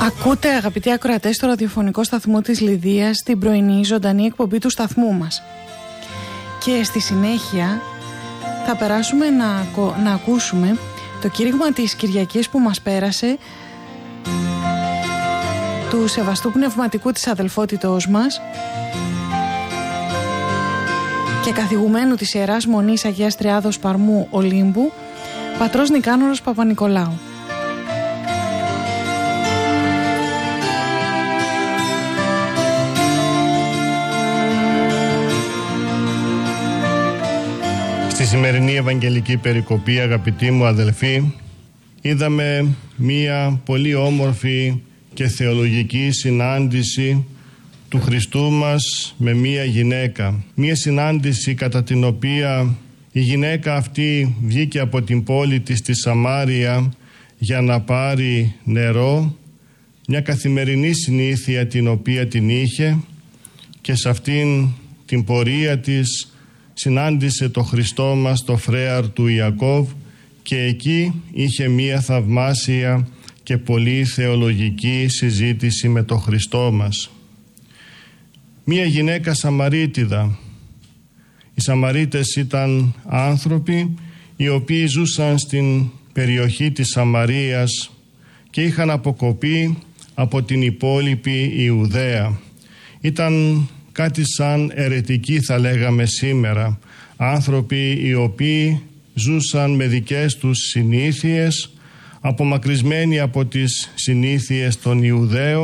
Ακούτε, αγαπητοί ακροατές, στο ραδιοφωνικό σταθμό της Λιδίας, την πρωινή ζωντανή εκπομπή του σταθμού μας. Και στη συνέχεια θα περάσουμε να ακούσουμε το κήρυγμα της Κυριακής που μας πέρασε, του Σεβαστού Πνευματικού της Αδελφότητός μας και καθηγουμένου της Ιεράς Μονής Αγίας Τριάδος Παρμού Ολύμπου, πατρός Νικάνωρος Παπανικολάου. Στη σημερινή Ευαγγελική Περικοπή, αγαπητοί μου αδελφοί, είδαμε μία πολύ όμορφη και θεολογική συνάντηση του Χριστού μας με μία γυναίκα. Μία συνάντηση κατά την οποία η γυναίκα αυτή βγήκε από την πόλη της στη Σαμάρια για να πάρει νερό, μια καθημερινή συνήθεια την οποία την είχε, και σε αυτήν την πορεία της συνάντησε το Χριστό μας το φρέαρ του Ιακώβ και εκεί είχε μία θαυμάσια και πολύ θεολογική συζήτηση με το Χριστό μας. Μία γυναίκα Σαμαρίτιδα. Οι Σαμαρίτες ήταν άνθρωποι οι οποίοι ζούσαν στην περιοχή της Σαμαρίας και είχαν αποκοπεί από την υπόλοιπη Ιουδαία. Ήταν κάτι σαν αιρετικοί, θα λέγαμε σήμερα, άνθρωποι οι οποίοι ζούσαν με δικές τους συνήθειες, απομακρυσμένοι από τις συνήθειες των Ιουδαίων.